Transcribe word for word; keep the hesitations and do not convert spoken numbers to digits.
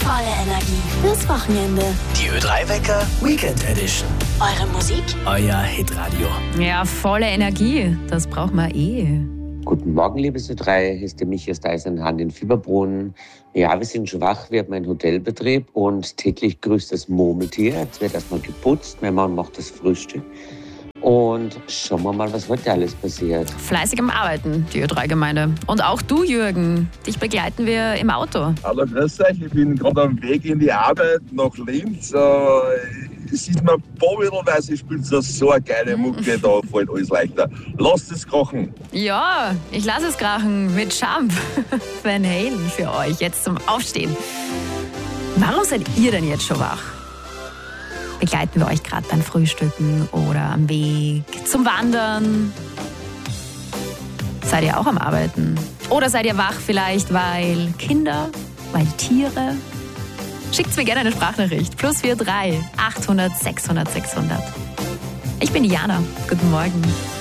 Volle Energie fürs Wochenende. Die Ö drei Wecker Weekend Edition. Eure Musik, euer Hitradio. Ja, volle Energie, das braucht man eh. Guten Morgen, liebes Ö drei, hier ist der Michi aus der Eisernen Hand in Fieberbrunn. Ja, wir sind schwach, wir haben einen Hotelbetrieb und täglich grüßt das Murmeltier. Jetzt wird erstmal geputzt, mein Mann macht das Frühstück. Und schauen wir mal, was heute alles passiert. Fleißig am Arbeiten, die Ö drei Gemeinde. Und auch du, Jürgen, dich begleiten wir im Auto. Hallo, grüß euch. Ich bin gerade am Weg in die Arbeit nach Linz. Äh, es ist mir bobbelweise, spielt so eine geile Mucke, da fällt alles leichter. Lasst es krachen. Ja, ich lasse es krachen mit Jump. Van Halen für euch, jetzt zum Aufstehen. Warum seid ihr denn jetzt schon wach? Begleiten wir euch gerade beim Frühstücken oder am Weg zum Wandern? Seid ihr auch am Arbeiten? Oder seid ihr wach vielleicht, weil Kinder, weil Tiere? Schickt mir gerne eine Sprachnachricht. plus vier drei achthundert sechshundert sechshundert. Ich bin Diana. Guten Morgen.